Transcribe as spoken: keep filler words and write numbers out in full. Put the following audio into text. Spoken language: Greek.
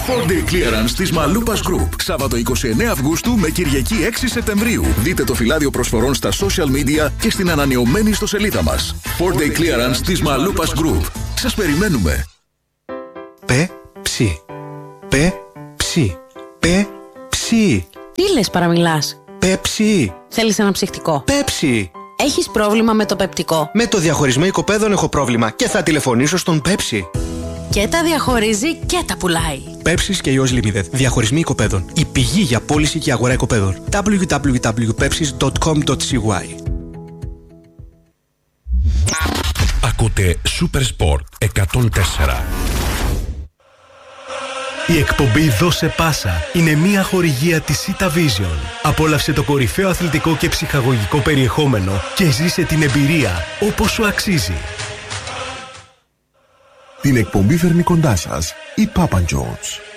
φορ ντέι Clearance της Μαλούπας Group. Σάββατο είκοσι εννέα Αυγούστου με Κυριακή έξι Σεπτεμβρίου. Δείτε το φυλάδιο προσφορών στα social media και στην ανανεωμένη ιστοσελίδα μας. φορ ντέι Clearance της Μαλούπας Group. Σας περιμένουμε. Πεψί. Πεψί. Πεψί. Τι λες, παραμιλάς? Πεψί. Θέλεις ένα ψυχτικό? Πεψί. Έχεις πρόβλημα με το πεπτικό? Με το διαχωρισμό οικοπαίδων έχω πρόβλημα και θα τηλεφωνήσω στον Πέψι. Και τα διαχωρίζει και τα πουλάει. Πέψις και Ιός Limited. Διαχωρισμοί οικοπαίδων. Η πηγή για πώληση και αγορά οικοπαίδων. double-u double-u double-u τελεία pepsis τελεία com τελεία c y. Ακούτε Super Sport εκατόν τέσσερα. Η εκπομπή Δώσε Πάσα είναι μια χορηγία της Sita Vision. Απόλαυσε το κορυφαίο αθλητικό και ψυχαγωγικό περιεχόμενο και ζήσε την εμπειρία όπως σου αξίζει. Την εκπομπή φέρνει κοντά σας η Papa John's.